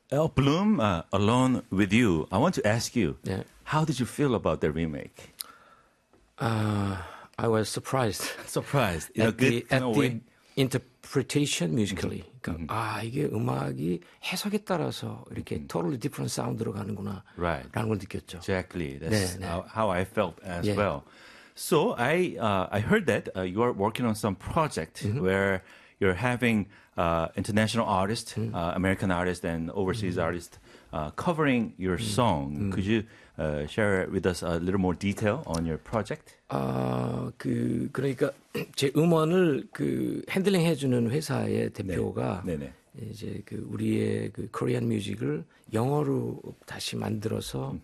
Bloom, Alone with You. I want to ask you, Yeah. how did you feel about the remake? I was surprised Surprised in a at good the way. interpretation musically. 그러니까 이게 음악이 해석에 따라서 이렇게 totally different 사운드로 가는구나. Right. 라는 걸 느꼈죠. Exactly. That's 네. how I felt as Yeah. well. So I heard that you are working on some project where you're having international artists, American artists, and overseas artists covering your song. Could you share with us a little more detail on your project? 그러니까 제 음원을 핸들링 해주는 회사의 대표가 네네. 이제 우리의 코리안 뮤직을 영어로 다시 만들어서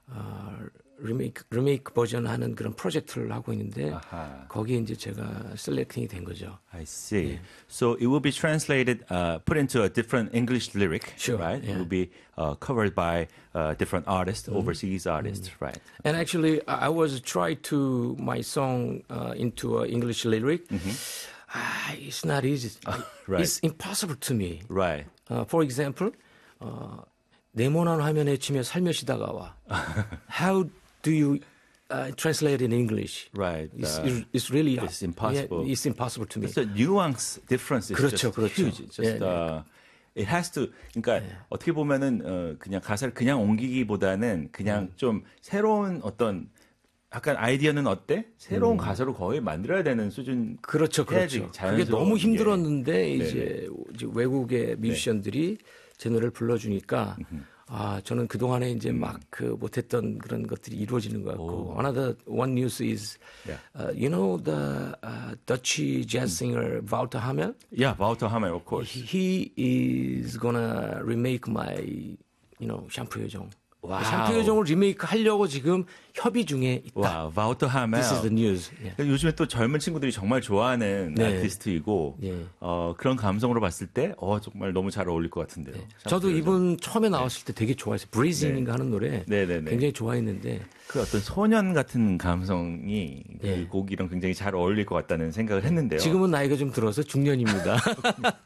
리메이크 버전 하는 그런 프로젝트를 하고 있는데 아하. 거기에 이제 제가 셀렉팅이 된 거죠. I see. So it will be translated, put into a different English lyric, Sure, right? It yeah. will be covered by different artists, overseas artists, right? And actually, I was trying to my song into an English lyric. It's not easy. right. It's impossible to me. Right. For example, 네모난 화면에 치며 살며시 다가와. How do you translate in English? Right. It's really it's impossible. Yeah, it's impossible to me. It's a nuance difference is 그렇죠, just 그렇죠. huge. It's just it has to. 그러니까 어떻게 보면은 그냥 가사를 그냥 옮기기보다는 그냥 좀 새로운 어떤 약간 아이디어는 어때? 새로운 가사로 거의 만들어야 되는 수준. 그렇죠, 해야지 그렇죠. 그게 자연스러운 너무 게. 힘들었는데 이제 외국의 뮤지션들이 제 노래를 불러주니까 저는 그 동안에 이제 막 못했던 그런 것들이 이루어지는 것 같고. Another one news is, you know the Dutch jazz singer Wouter Hamel? Yeah, Wouter Hamel, of course. He is gonna remake my, 샴푸 요정. 와우. 샴푸 요정을 리메이크 하려고 지금 협의 중에 있다. 와, Wouter Hamel. This is the news. Yeah. 요즘에 또 젊은 친구들이 정말 좋아하는 네. 아티스트이고 예. 그런 감성으로 봤을 때 정말 너무 잘 어울릴 것 같은데요. 저도 이분 처음에 나왔을 때 되게 좋아했어요. 브리징인가 하는 노래 네네네. 굉장히 좋아했는데 그 어떤 소년 같은 감성이 그 곡이랑 굉장히 잘 어울릴 것 같다는 생각을 했는데요. 지금은 나이가 좀 들어서 중년입니다.